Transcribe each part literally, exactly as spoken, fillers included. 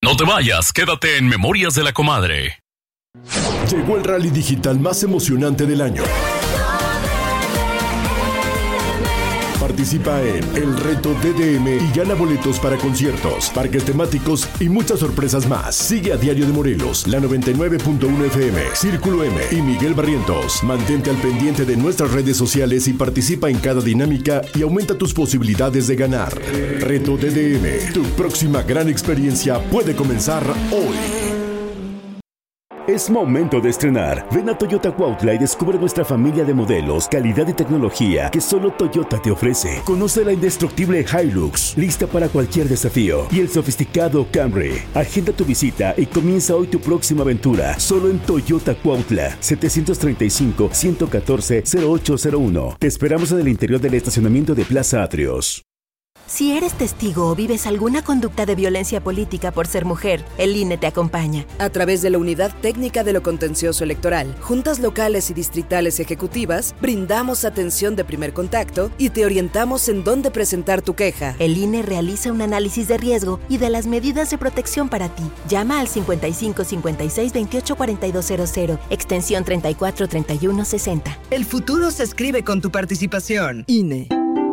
No te vayas, quédate en Memorias de la Comadre. Llegó el rally digital más emocionante del año. Participa en el Reto D D M y gana boletos para conciertos, parques temáticos y muchas sorpresas más. Sigue a Diario de Morelos, la noventa y nueve punto uno F M, Círculo M y Miguel Barrientos. Mantente al pendiente de nuestras redes sociales y participa en cada dinámica y aumenta tus posibilidades de ganar. Reto D D M, tu próxima gran experiencia puede comenzar hoy. Es momento de estrenar. Ven a Toyota Cuautla y descubre nuestra familia de modelos, calidad y tecnología que solo Toyota te ofrece. Conoce la indestructible Hilux, lista para cualquier desafío, y el sofisticado Camry. Agenda tu visita y comienza hoy tu próxima aventura, solo en Toyota Cuautla, setecientos treinta y cinco, ciento catorce, cero ocho cero uno. Te esperamos en el interior del estacionamiento de Plaza Atrios. Si eres testigo o vives alguna conducta de violencia política por ser mujer, el I N E te acompaña. A través de la Unidad Técnica de lo Contencioso Electoral, juntas locales y distritales ejecutivas, brindamos atención de primer contacto y te orientamos en dónde presentar tu queja. El I N E realiza un análisis de riesgo y de las medidas de protección para ti. Llama al cincuenta y cinco, cincuenta y seis, veintiocho, cuarenta y dos cero cero, extensión treinta y cuatro, treinta y uno, sesenta. El futuro se escribe con tu participación. I N E.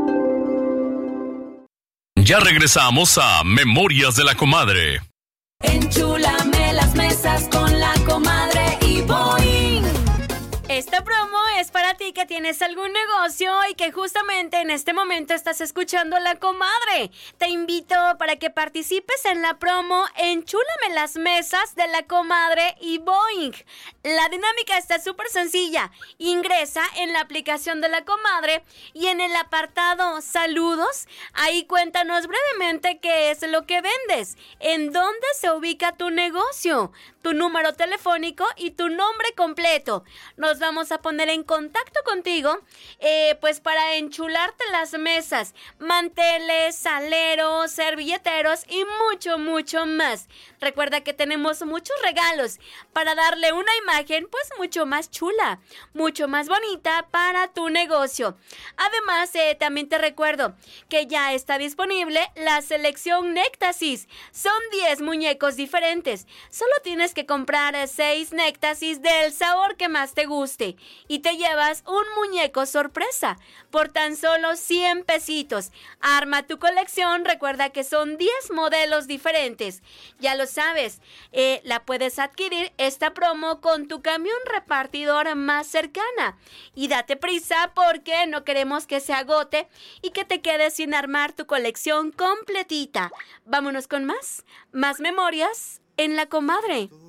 Ya regresamos a Memorias de la Comadre. Enchúlame las mesas con la comadre y Boing. Esta promo es para ti que tienes algún negocio y que justamente en este momento estás escuchando La Comadre. Te invito para que participes en la promo Enchúlame las mesas de La Comadre y Boing. La dinámica está súper sencilla. Ingresa en la aplicación de La Comadre y en el apartado Saludos, ahí cuéntanos brevemente qué es lo que vendes, en dónde se ubica tu negocio, tu número telefónico y tu nombre completo. Nos vamos a poner en contacto contigo, eh, pues para enchularte las mesas, manteles, saleros, servilleteros y mucho, mucho más. Recuerda que tenemos muchos regalos para darle una imagen pues mucho más chula, mucho más bonita para tu negocio. Además, eh, también te recuerdo que ya está disponible la selección Néctasis. Son diez muñecos diferentes. Solo tienes que comprar seis Néctasis del sabor que más te guste y te llevas un muñeco sorpresa por tan solo cien pesitos. Arma tu colección. Recuerda que son diez modelos diferentes. Ya lo sabes, eh, la puedes adquirir esta promo con tu camión repartidor más cercana. Y date prisa porque no queremos que se agote y que te quedes sin armar tu colección completita. Vámonos con más, más memorias en La Comadre.